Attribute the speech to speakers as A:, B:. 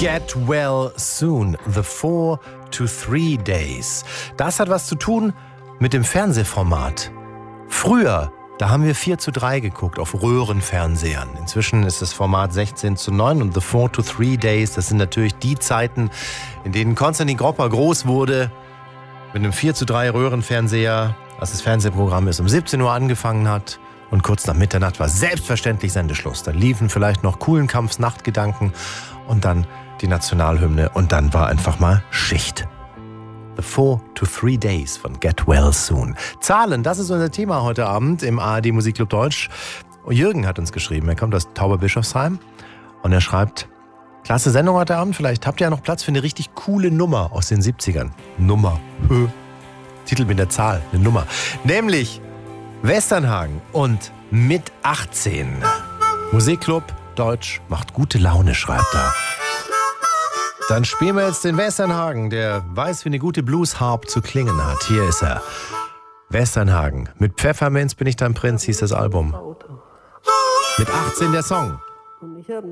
A: Get Well Soon, The 4 to 3 Days. Das hat was zu tun mit dem Fernsehformat. Früher, da haben wir 4 zu 3 geguckt auf Röhrenfernsehern. Inzwischen ist das Format 16 zu 9 und The 4 to 3 Days, das sind natürlich die Zeiten, in denen Konstantin Gropper groß wurde, mit einem 4 zu 3 Röhrenfernseher, als das Fernsehprogramm um 17 Uhr angefangen hat. Und kurz nach Mitternacht war selbstverständlich Sendeschluss. Dann liefen vielleicht noch Kuhlenkampfs Nachtgedanken und dann die Nationalhymne und dann war einfach mal Schicht. The 4 to 3 Days von Get Well Soon. Zahlen, das ist unser Thema heute Abend im ARD Musikclub Deutsch. Und Jürgen hat uns geschrieben, er kommt aus Tauberbischofsheim und er schreibt, klasse Sendung heute Abend, vielleicht habt ihr ja noch Platz für eine richtig coole Nummer aus den 70ern. Nummer. Titel mit der Zahl, eine Nummer. Nämlich Westernhagen und mit 18. Musikclub Deutsch macht gute Laune, schreibt er. Dann spielen wir jetzt den Westernhagen, der weiß, wie eine gute Blues-Harp zu klingen hat. Hier ist er. Westernhagen. Mit Pfefferminz bin ich dein Prinz, hieß das Album. Mit 18 der Song.
B: Und ich hab